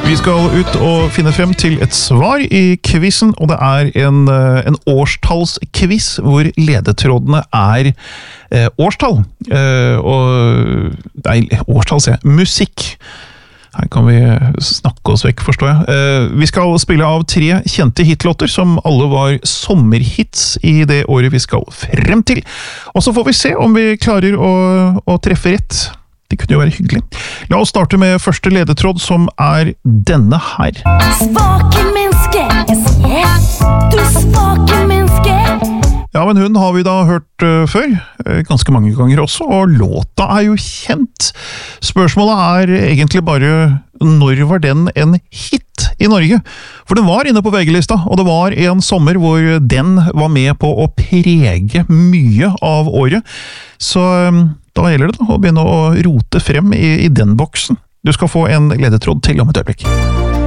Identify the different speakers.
Speaker 1: Vi skal ut og finne frem til et svar i quizen, og det er en årstallsquiz hvor ledetrådene er årstall. Nei, årstall, se. Musikk. Her kan vi snakke oss vekk, forstår jeg. Vi skal spille av 3 kjente hitlåter som alle var sommerhits i det året vi skal frem til. Og så får vi se om vi klarer å treffe rett. Det kunne jo være hyggelig. La oss starte med første ledetråd, som er denne her.
Speaker 2: Svake menneske, jeg ser du svake menneske.
Speaker 1: Ja, men hun har vi da hørt før, ganske mange ganger også, og låta er jo kjent. Spørsmålet er egentlig bare, når var den en hit i Norge? For den var inne på VG-lista, og det var en sommer hvor den var med på å prege mye av året. Så da gjelder det å begynne å rote frem i den boksen. Du skal få en ledetråd til om et øyeblikk.